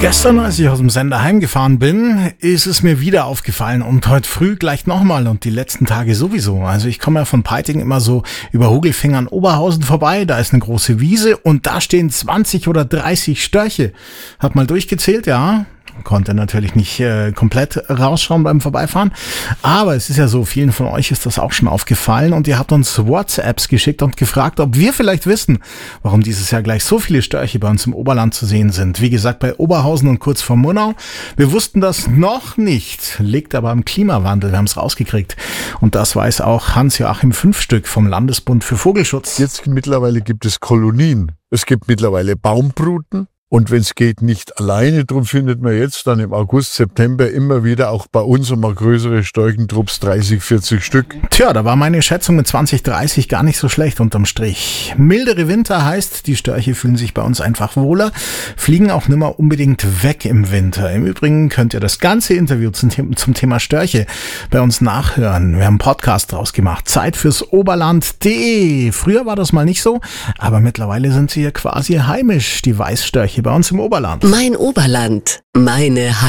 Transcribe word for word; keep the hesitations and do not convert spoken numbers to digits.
Gestern, als ich aus dem Sender heimgefahren bin, ist es mir wieder aufgefallen und heute früh gleich nochmal und die letzten Tage sowieso. Also ich komme ja von Peiting immer so über Hugelfingern Oberhausen vorbei, da ist eine große Wiese und da stehen zwanzig oder dreißig Störche. Hab mal durchgezählt, ja. Konnte natürlich nicht äh, komplett rausschauen beim Vorbeifahren, aber es ist ja so, vielen von euch ist das auch schon aufgefallen und ihr habt uns WhatsApps geschickt und gefragt, ob wir vielleicht wissen, warum dieses Jahr gleich so viele Störche bei uns im Oberland zu sehen sind. Wie gesagt, bei Oberhausen und kurz vor Murnau. Wir wussten das noch nicht, liegt aber am Klimawandel, wir haben es rausgekriegt und das weiß auch Hans-Joachim Fünfstück vom Landesbund für Vogelschutz. Jetzt mittlerweile gibt es Kolonien, es gibt mittlerweile Baumbruten. Und wenn es geht, nicht alleine. Drum findet man jetzt dann im August, September immer wieder auch bei uns einmal größere Störchentrupps, dreißig, vierzig Stück. Tja, da war meine Schätzung mit zwanzig, dreißig gar nicht so schlecht unterm Strich. Mildere Winter heißt, die Störche fühlen sich bei uns einfach wohler, fliegen auch nicht mehr unbedingt weg im Winter. Im Übrigen könnt ihr das ganze Interview zum, zum Thema Störche bei uns nachhören. Wir haben einen Podcast draus gemacht. Zeit fürs Oberland punkt de. Früher war das mal nicht so, aber mittlerweile sind sie hier quasi heimisch, die Weißstörche bei uns im Oberland. Mein Oberland, meine Heimat.